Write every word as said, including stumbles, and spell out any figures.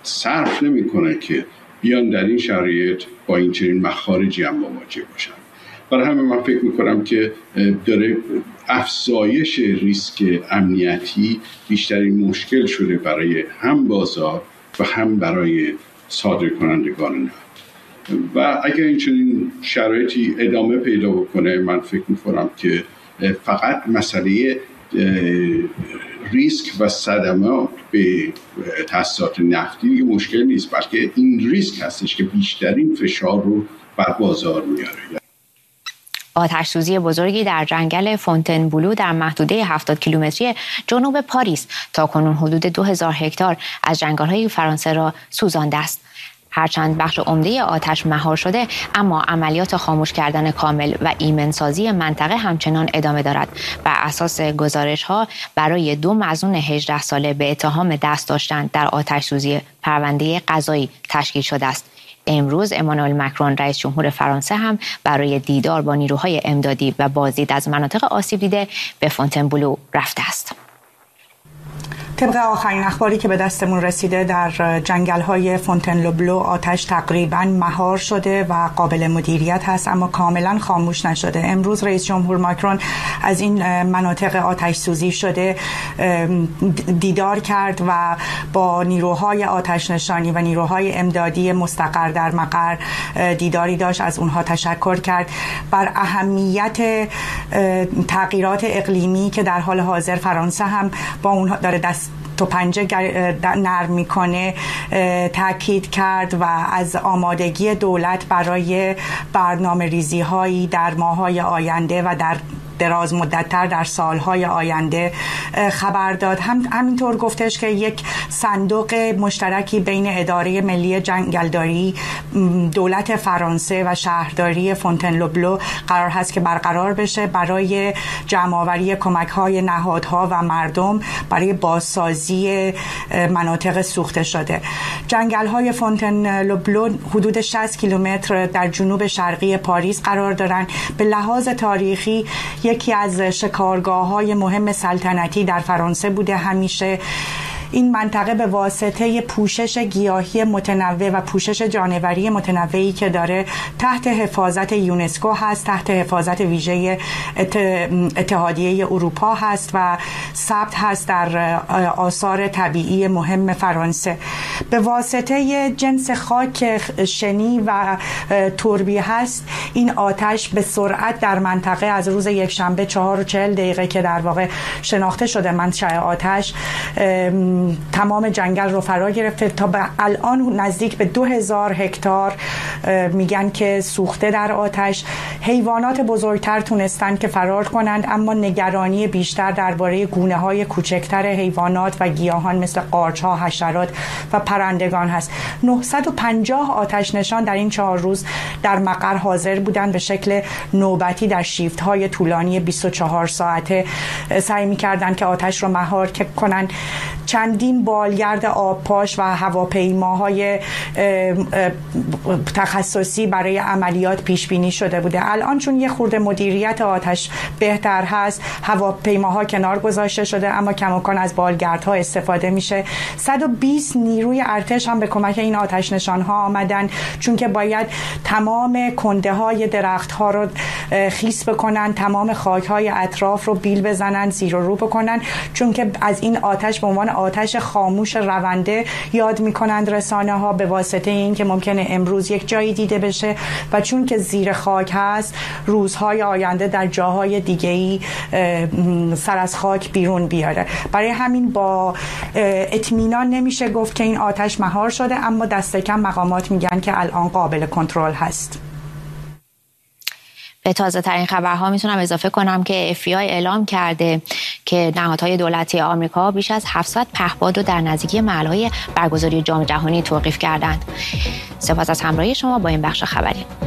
صرف نمیکنه که بیان در این شرایط با این چنین مخارجی هم مواجه باشن. برای همه من فکر میکنم که داره افزایش ریسک امنیتی بیشترین مشکل شده برای هم بازار و هم برای صادر کنندگان نفت. و اگر این چنین شرایطی ادامه پیدا بکنه، من فکر میکنم که فقط مسئله ریسک و صدمات به تأسیسات نفتی دیگه مشکل نیست، بلکه این ریسک هستش که بیشترین فشار رو بر بازار میاره. آتش سوزی بزرگی در جنگل فونتنبلو در محدوده هفتاد کیلومتری جنوب پاریس تاکنون حدود دو هزار هکتار از جنگل‌های فرانسه را سوزانده است. هرچند بخش عمده آتش مهار شده، اما عملیات خاموش کردن کامل و ایمنسازی منطقه همچنان ادامه دارد. بر اساس گزارش‌ها برای دو مظنون هجده ساله به اتهام دست داشتن در آتش سوزی پرونده قضایی تشکیل شده است. امروز امانوئل مکرون رئیس جمهور فرانسه هم برای دیدار با نیروهای امدادی و بازدید از مناطق آسیب دیده به فونتنبلو رفته است. طبق آخرین اخباری که به دستمون رسیده، در جنگل‌های فونتنبلو آتش تقریباً مهار شده و قابل مدیریت هست، اما کاملاً خاموش نشده. امروز رئیس جمهور ماکرون از این مناطق آتش سوزی شده دیدار کرد و با نیروهای آتش نشانی و نیروهای امدادی مستقر در مقر دیداری داشت. از اونها تشکر کرد بر اهمیت تغییرات اقلیمی که در حال حاضر فرانسه هم با اونها داره دست تو پنجه نرم میکنه تاکید کرد و از آمادگی دولت برای برنامه ریزی هایی در ماه‌های آینده و در دراز مدت‌تر در سالهای آینده خبر داد. هم همینطور گفتش که یک صندوق مشترکی بین اداره ملی جنگلداری، دولت فرانسه و شهرداری فونتنبلو قرار هست که برقرار بشه برای جمع‌آوری کمک‌های نهادها و مردم برای بازسازی مناطق سوخته شده. جنگل‌های فونتنبلو حدود شصت کیلومتر در جنوب شرقی پاریس قرار دارند. به لحاظ تاریخی یکی از شکارگاه‌های مهم سلطنتی در فرانسه بوده. همیشه این منطقه به واسطه پوشش گیاهی متنوع و پوشش جانوری متنوعی که داره تحت حفاظت یونسکو هست، تحت حفاظت ویژه اتحادیه اروپا هست و ثبت هست در آثار طبیعی مهم فرانسه. به واسطه جنس خاک شنی و تربی هست، این آتش به سرعت در منطقه از روز یکشنبه چهار و چهل دقیقه که در واقع شناخته شده منشأ آتش، تمام جنگل رو فرا گرفته. تا به الان نزدیک به دو هزار هکتار میگن که سوخته در آتش. حیوانات بزرگتر تونستن که فرار کنند، اما نگرانی بیشتر درباره گونه‌های کوچکتر حیوانات و گیاهان مثل قارچ‌ها، حشرات و پرندگان هست. نهصد و پنجاه آتش نشان در این چهار روز در مقر حاضر بودند، به شکل نوبتی در شیفت‌های طولانی بیست و چهار ساعته سعی می‌کردند که آتش رو مهار کنند. چندین بالگرد آبپاش و هواپیماهای تخصصی برای عملیات پیش بینی شده بوده. الان چون یه خورده مدیریت آتش بهتر هست، هواپیماها کنار گذاشته شده، اما کماکان از بالگردها استفاده میشه. صد و بیست نیروی ارتش هم به کمک این آتش نشانها آمدن، چون که باید تمام کنده های درخت ها رو خیس بکنن، تمام خاک های اطراف رو بیل بزنن، زیر و رو بکنن، چون که از این آتش به عنوان آتش خاموش رونده یاد میکنند رسانه ها، به واسطه این که ممکنه امروز یک جایی دیده بشه و چون که زیر خاک هست روزهای آینده در جاهای دیگه‌ای سر از خاک بیرون بیاره. برای همین با اطمینان نمیشه گفت که این آتش مهار شده، اما دست کم مقامات میگن که الان قابل کنترل هست. به تازه ترین خبرها میتونم اضافه کنم که اف بی آی اعلام کرده که نهادهای دولتی آمریکا بیش از هفتصد پهپاد رو در نزدیکی محل‌های برگزاری جام جهانی توقیف کردند. سپاس از همراهی شما با این بخش خبری.